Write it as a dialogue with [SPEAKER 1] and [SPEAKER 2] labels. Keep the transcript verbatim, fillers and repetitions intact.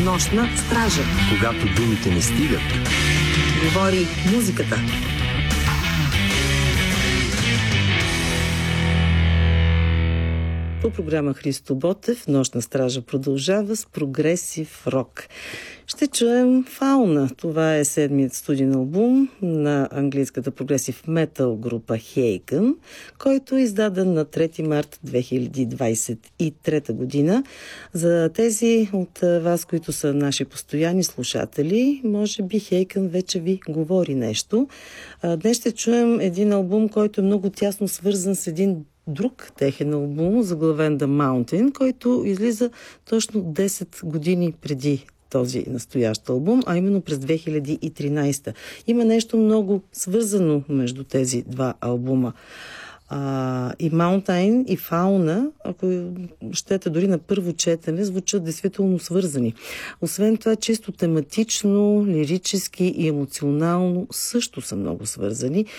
[SPEAKER 1] Нощна стража.
[SPEAKER 2] Когато думите не стигат.
[SPEAKER 1] Говори музиката. По програма Христо Ботев, Нощна стража продължава с прогресив рок. Ще чуем Фауна. Това е седмият студиен албум на английската прогресив метал група Haken, който е издаден на трети март две хиляди двадесет и трета година. За тези от вас, които са наши постоянни слушатели, може би Haken вече ви говори нещо. Днес ще чуем един албум, който е много тясно свързан с един друг техен албум, заглавен The Mountain, който излиза точно десет години преди този настоящ албум, а именно през две хиляди и тринадесета. Има нещо много свързано между тези два албума. А, и Mountain, и Fauna, ако щете дори на първо четене, звучат действително свързани. Освен това, чисто тематично, лирически и емоционално също са много свързани.